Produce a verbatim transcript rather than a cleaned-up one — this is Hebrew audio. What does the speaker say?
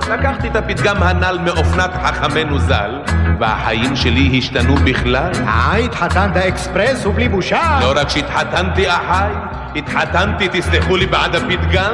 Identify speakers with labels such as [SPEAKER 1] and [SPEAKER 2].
[SPEAKER 1] לקחתי את הפתגם הנ"ל מאופנת חכמנו ז"ל, והחיים שלי השתנו בכלל.
[SPEAKER 2] אה, התחתנת אקספרס ובלי בושה.
[SPEAKER 1] לא רק שהתחתנתי אחי, התחתנתי, תסלחו לי בעד הפתגם,